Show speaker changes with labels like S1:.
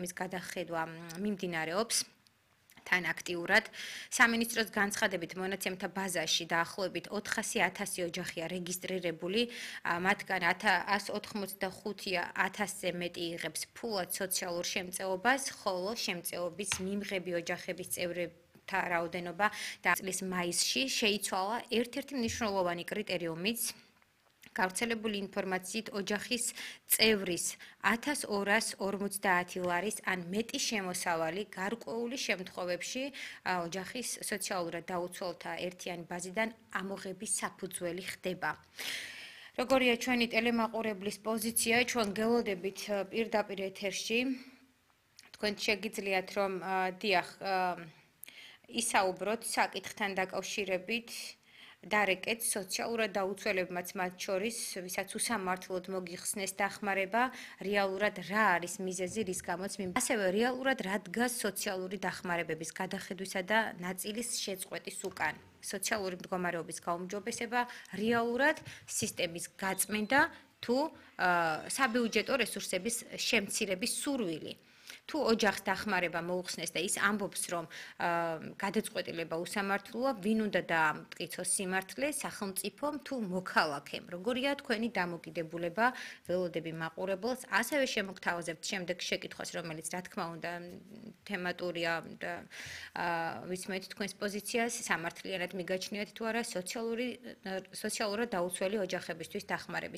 S1: ამის გადახედვა მიმდინარეობს თან აქტიურად. სამინისტროს განცხადებით მონაცემთა ბაზაში დაახლოებით 400,000 ოჯახია რეგისტრირებული, მათგან 185,000-ზე მეტი იღებს ფულად სოციალურ შემწეობას, ხოლო შემწეობის მიმღები ოჯახების წევრთა რაოდენობა წლის მაისში შეიცვალა. ერთ-ერთი მნიშვნელოვანი კრიტერიუმიც გავრცელებული ინფორმაციით ოჯახის წევრის 1250 ლარის ან მეტი შემოსავალი გარკვეული შემთხვევებში ოჯახის სოციალურად დაუცველთა ერთიანი ბაზიდან ამოღების საფუძველი ხდება. როგორია ჩვენი ტელემაყურებლის პოზიცია, ჩვენ გელოდებით პირდაპირ ეთერში. თქვენ შეგიძლიათ რომ დიახ ისაუბროთ საკითხთან დაკავშირებით. დარეკეთ სოციალურად დაუცველებმაც მათ შორის, ვისაც უსამართლოდ მოგიხსნეს დახმარება, რეალურად რა არის მიზეზი, რის გამოც ასევე რეალურად რა დგას სოციალური დახმარებების გადახედვისა და ნაწილის შეწყვეტის უკან. სოციალური მდგომარეობის გაუმჯობესება, რეალურად სისტემის გაწმენდა თუ საბიუჯეტო რესურსების შემცირების სურვილი. თუ ოჯახს დახმარება მოუხსნეს და ის ამბობს, რომ გადაწყვეტილება უსამართლოა, ვინ უნდა დაამტკიცოს სიმართლე, სახელმწიფომ თუ მოქალაქემ. როგორია თქვენი დამოკიდებულება, ველოდები მაყურებელს, ასევე შემოგთავაზებთ შემდეგ შეკითხვას, რომელიც რა თქმა უნდა თემატურია და ვიცმენთ თქვენს პოზიციას, სამართლიანად მიგაჩნიათ თუ არა სოციალურად დაუცველი ოჯახებისთვის დახმარების